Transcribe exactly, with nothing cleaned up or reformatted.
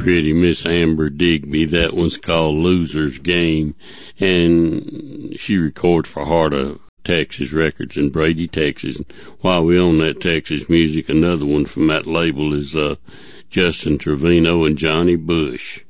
pretty Miss Amber Digby. That one's called Loser's Game, and she records for Heart of Texas Records in Brady, Texas. While we own that Texas music, another one from that label is uh, Justin Trevino and Johnny Bush.